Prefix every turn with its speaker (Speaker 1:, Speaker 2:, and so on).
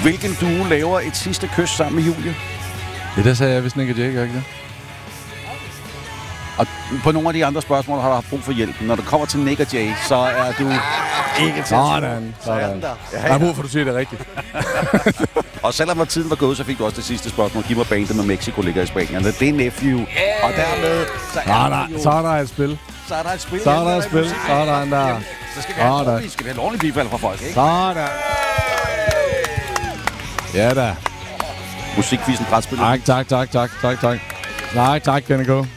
Speaker 1: Hvilken duo laver et sidste kys sammen med Julie?
Speaker 2: Ja, der sagde jeg vist Nick og Jay, ikke det?
Speaker 1: Og på nogle af de andre spørgsmål har du haft brug for hjælp. Når det kommer til Nick og Jay, så er du ikke til.
Speaker 2: Sådan. Jeg har brug for, at du siger det rigtigt.
Speaker 1: Og selvom tiden var gået, så fik du også det sidste spørgsmål. Giv mig bandet med Mexico ligger i Spanien. Det er Nephew. Og dermed, så
Speaker 2: er der et spil.
Speaker 1: Så er der et spil.
Speaker 2: Sådan der.
Speaker 1: Så skal vi have en ordentlig bifald fra folk, ikke?
Speaker 2: Sådan. Ja da.
Speaker 1: Musikquizzen, brætspillet.
Speaker 2: Tak, Kenneko.